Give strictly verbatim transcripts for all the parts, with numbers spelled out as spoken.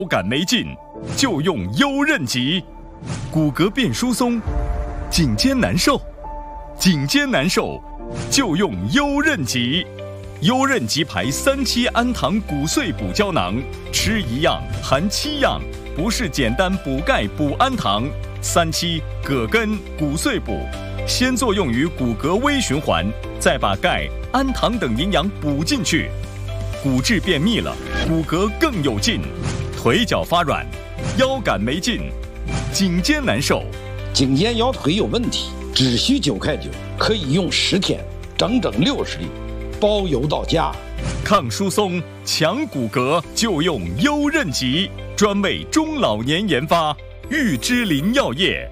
腰杆没劲，就用优韧极；骨骼变疏松，颈肩难受，颈肩难受，就用优韧极。优韧极牌三七氨糖骨碎补胶囊，吃一样含七样，不是简单补钙补氨糖。三七葛根骨碎补，先作用于骨骼微循环，再把钙、氨糖等营养补进去，骨质变密了，骨骼更有劲。腿脚发软，腰杆没劲，颈肩难受， 颈肩腰腿有问题，只需九块九，可以用十天，整整六十粒，包邮到家。 抗疏松、强骨骼，就用优韧极，专为中老年研发，玉芝林药业。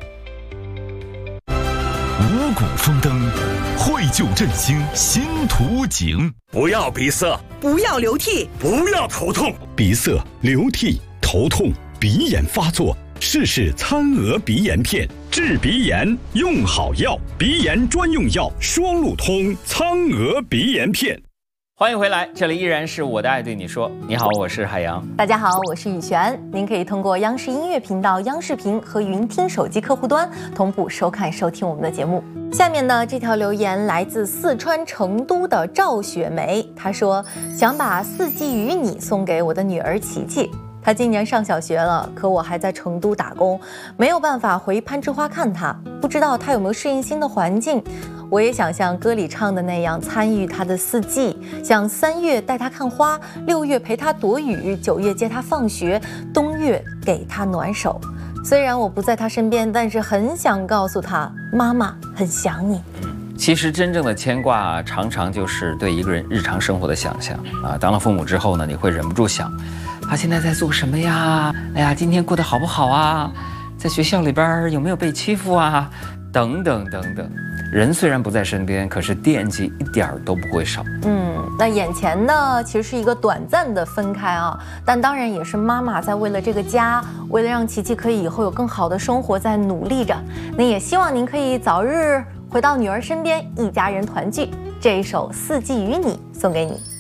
五谷丰登，绘就振兴新图景。 不要鼻塞， 不要流涕， 不要头痛。 鼻塞、流涕、头痛、鼻炎发作，试试餐鹅鼻炎片，治鼻炎用好药，鼻炎专用药双路通苍鹅鼻炎片。 欢迎回来，这里依然是我的爱对你说。你好，我是海洋。 大家好，我是雨璇。您可以通过央视音乐频道、央视频和云听手机客户端同步收看收听我们的节目。下面呢，这条留言来自四川成都的赵雪梅，她说想把《四季与你》送给我的女儿琪琪。她今年上小学了，可我还在成都打工，没有办法回攀枝花看她，不知道她有没有适应新的环境。我也想像歌里唱的那样参与她的四季，像三月带她看花，六月陪她躲雨，九月接她放学，冬月给她暖手。虽然我不在她身边，但是很想告诉她，妈妈很想你。 其实真正的牵挂，常常就是对一个人日常生活的想象啊。当了父母之后呢，你会忍不住想，他现在在做什么呀？哎呀，今天过得好不好啊？在学校里边有没有被欺负啊？等等等等。人虽然不在身边，可是惦记一点都不会少。 嗯，那眼前呢，其实是一个短暂的分开啊，但当然也是妈妈在为了这个家，为了让琪琪可以以后有更好的生活，在努力着。那也希望您可以早日回到女儿身边，一家人团聚。这一首《四季与你》送给你。